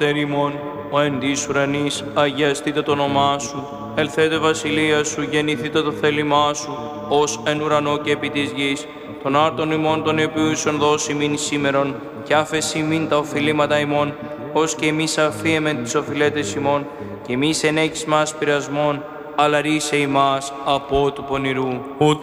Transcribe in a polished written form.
Τερίμων, ο εν της ουρανής, αγιαστείτε το όνομά σου, ελθέτε βασιλεία σου, γεννηθείτε το θέλημά σου, ως εν ουρανό και επί της γης. Τον άρτον ημών των επιούσεων δώσει μην σήμερον, και άφεση μην τα οφειλήματα ημών, ως και εμείς αφίεμεν τις οφειλέτες ημών, και εμείς εν έχεις μας πειρασμών, αλλά ρίσε ημάς από του πονηρού.